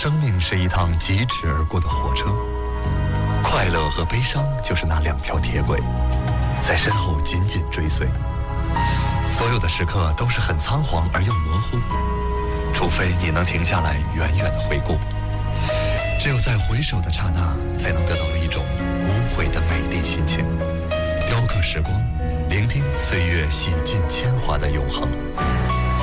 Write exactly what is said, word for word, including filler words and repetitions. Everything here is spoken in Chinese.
生命是一趟疾驰而过的火车，快乐和悲伤就是那两条铁轨，在身后紧紧追随。所有的时刻都是很仓皇而又模糊，除非你能停下来远远地回顾。只有在回首的刹那，才能得到一种无悔的美丽心情，雕刻时光，聆听岁月洗尽铅华的永恒。